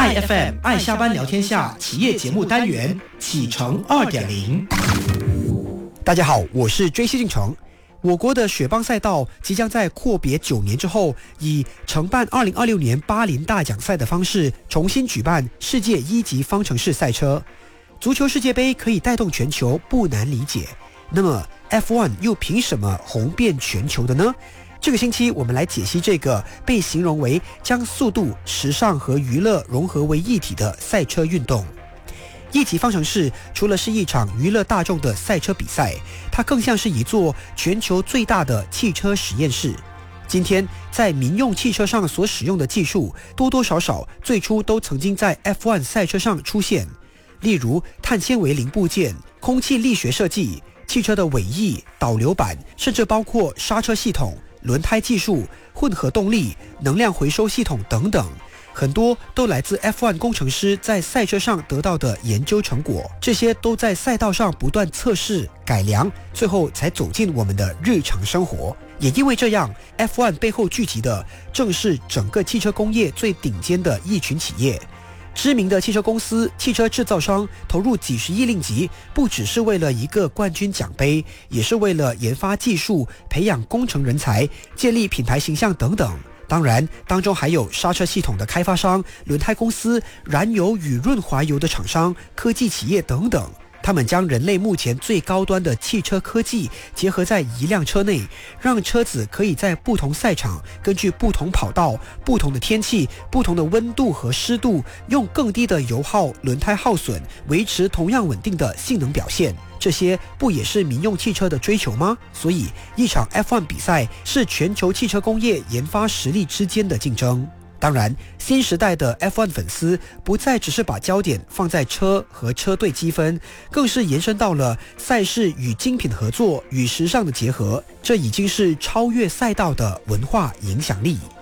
爱 FM 爱下班聊天下企业节目单元启程2.0。 大家好，我是追西进程。我国的雪棒赛道即将在阔别9年之后，以承办2026年巴林大奖赛的方式重新举办世界1级方程式赛车。足球世界杯可以带动全球，不难理解。那么 F1 又凭什么红遍全球的呢？这个星期我们来解析这个被形容为将速度、时尚和娱乐融合为一体的赛车运动。1级方程式除了是一场娱乐大众的赛车比赛，它更像是一座全球最大的汽车实验室。今天在民用汽车上所使用的技术，多多少少最初都曾经在 F1 赛车上出现，例如碳纤维零部件、空气力学设计、汽车的尾翼、导流板，甚至包括刹车系统、轮胎技术、混合动力、能量回收系统等等，很多都来自 F1 工程师在赛车上得到的研究成果，这些都在赛道上不断测试、改良，最后才走进我们的日常生活。也因为这样， F1 背后聚集的正是整个汽车工业最顶尖的一群企业。知名的汽车公司、汽车制造商投入几十亿令吉，不只是为了一个冠军奖杯，也是为了研发技术、培养工程人才、建立品牌形象等等。当然，当中还有刹车系统的开发商、轮胎公司、燃油与润滑油的厂商、科技企业等等。他们将人类目前最高端的汽车科技结合在一辆车内，让车子可以在不同赛场，根据不同跑道、不同的天气、不同的温度和湿度，用更低的油耗、轮胎耗损，维持同样稳定的性能表现。这些不也是民用汽车的追求吗？所以，一场 F1 比赛是全球汽车工业研发实力之间的竞争。当然，新时代的 F1 粉丝不再只是把焦点放在车和车队积分，更是延伸到了赛事与精品合作与时尚的结合，这已经是超越赛道的文化影响力。